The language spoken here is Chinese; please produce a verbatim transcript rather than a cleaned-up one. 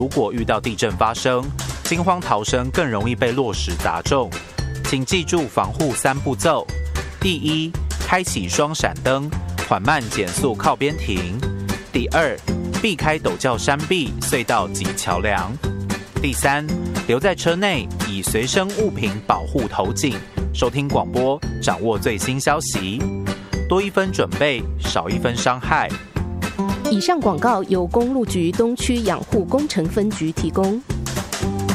如果遇到地震发生，惊慌逃生更容易被落石砸中。请记住防护三步骤：第一，开启双闪灯，缓慢减速靠边停；第二，避开陡峭山壁、隧道及桥梁；第三，留在车内，以随身物品保护头颈。收听广播，掌握最新消息，多一分准备，少一分伤害。 以上广告由公路局东区养护工程分局提供。